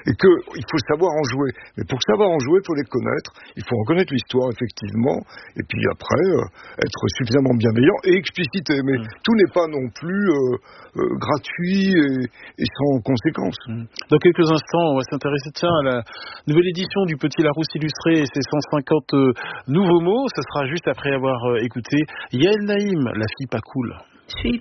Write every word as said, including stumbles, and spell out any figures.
et qu'il faut savoir en jouer. Mais pour savoir en jouer, il faut les connaître, il faut en connaître l'histoire, effectivement, et puis après, euh, être suffisamment bienveillant et explicité. Mais mmh. tout n'est pas non plus euh, euh, gratuit et, et sans conséquences. Mmh. Dans quelques instants, on va s'intéresser tiens, à la nouvelle édition du Petit Larousse illustré et ses cent cinquante euh, nouveaux mots. Ça sera juste après avoir euh, écouté Yael Naïm, la fille pas cool.